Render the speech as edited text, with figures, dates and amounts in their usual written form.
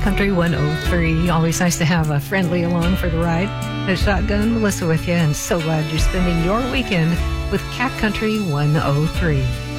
Country 103. Always nice to have a friendly along for the ride. The Shotgun, Melissa with you, and so glad you're spending your weekend with Cat Country 103.